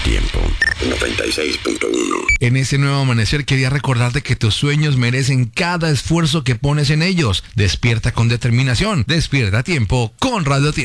Tiempo 96.1. En este nuevo amanecer quería recordarte que tus sueños merecen cada esfuerzo que pones en ellos. Despierta con determinación. Despierta a tiempo con Radio Tiempo.